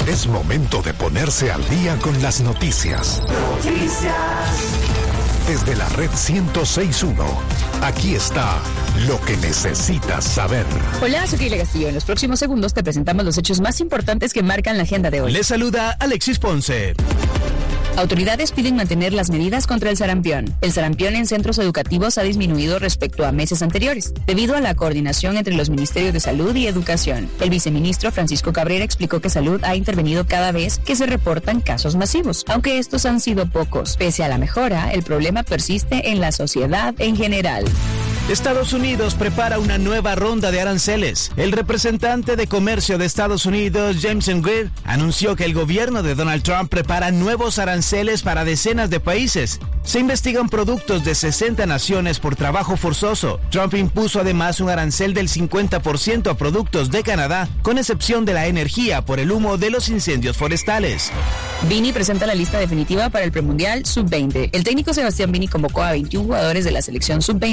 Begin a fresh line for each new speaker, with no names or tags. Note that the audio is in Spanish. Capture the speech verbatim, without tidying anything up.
Es momento de ponerse al día con las noticias. Noticias. Desde la red ciento seis punto uno, aquí está lo que necesitas saber.
Hola, soy Keila Castillo. En los próximos segundos te presentamos los hechos más importantes que marcan la agenda de hoy.
Les saluda Alexis Ponce.
Autoridades piden mantener las medidas contra el sarampión. El sarampión en centros educativos ha disminuido respecto a meses anteriores, debido a la coordinación entre los ministerios de Salud y Educación. El viceministro Francisco Cabrera explicó que Salud ha intervenido cada vez que se reportan casos masivos, aunque estos han sido pocos. Pese a la mejora, el problema persiste en la sociedad en general.
Estados Unidos prepara una nueva ronda de aranceles. El representante de comercio de Estados Unidos, Jameson Greer, anunció que el gobierno de Donald Trump prepara nuevos aranceles para decenas de países. Se investigan productos de sesenta naciones por trabajo forzoso. Trump impuso además un arancel del cincuenta por ciento a productos de Canadá, con excepción de la energía por el humo de los incendios forestales.
Vini presenta la lista definitiva para el premundial sub veinte. El técnico Sebastián Vini convocó a veintiún jugadores de la selección sub veinte